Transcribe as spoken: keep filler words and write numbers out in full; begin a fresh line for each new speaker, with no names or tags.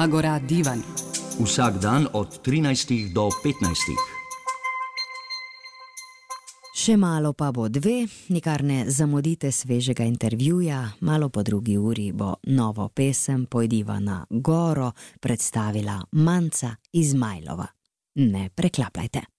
Agora Divan.
Vsak dan od trinajstih do petnajstih.
Še malo pa bo dve, nikar ne zamudite svežega intervjuja, malo po drugi uri bo novo pesem Pojdiva na goro predstavila Manca Izmajlova. Ne preklapljajte.